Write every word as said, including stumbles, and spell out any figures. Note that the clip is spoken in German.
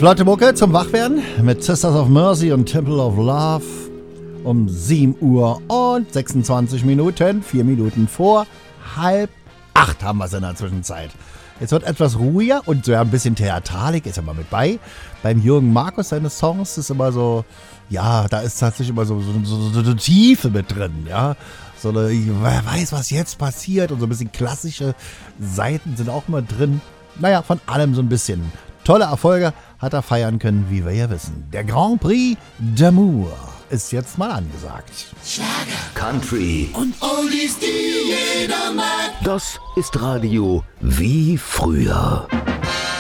Flotte Mucke zum Wachwerden mit Sisters of Mercy und Temple of Love um sieben Uhr und sechsundzwanzig Minuten, vier Minuten vor halb acht haben wir es in der Zwischenzeit. Jetzt wird etwas ruhiger und so ja, ein bisschen Theatralik ist immer mit bei. Beim Jürgen Markus, seine Songs, ist immer so, ja, da ist tatsächlich immer so, so, so, so eine Tiefe mit drin, ja. So eine, wer weiß, was jetzt passiert und so ein bisschen klassische Seiten sind auch immer drin. Naja, von allem so ein bisschen. Tolle Erfolge hat er feiern können, wie wir ja wissen. Der Grand Prix d'Amour ist jetzt mal angesagt. Schlager, Country und Oldies, die jeder mag. Das ist Radio wie früher.